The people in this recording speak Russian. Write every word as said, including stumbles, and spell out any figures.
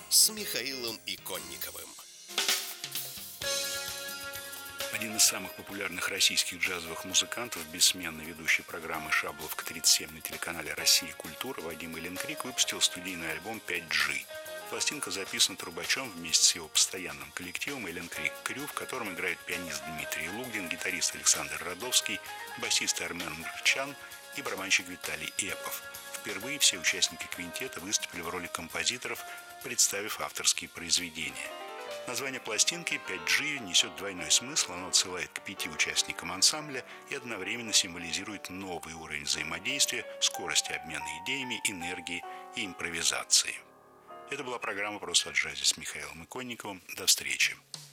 с Михаилом Иконниковым. Один из самых популярных российских джазовых музыкантов, бессменный ведущий программы «Шабловка тридцать семь» на телеканале «Россия. Культура» Вадим Эллинкрик выпустил студийный альбом пять джи. Пластинка записана трубачом вместе с его постоянным коллективом Эллинкрик Крю, в котором играют пианист Дмитрий Лугдин, гитарист Александр Радовский, басист Армен Мрчан и барабанщик Виталий Эпов. Впервые все участники квинтета выступили в роли композиторов, представив авторские произведения. Название пластинки пять джи несет двойной смысл, оно отсылает к пяти участникам ансамбля и одновременно символизирует новый уровень взаимодействия, скорости обмена идеями, энергии и импровизации. Это была программа «Просто о джазе» с Михаилом Иконниковым. До встречи.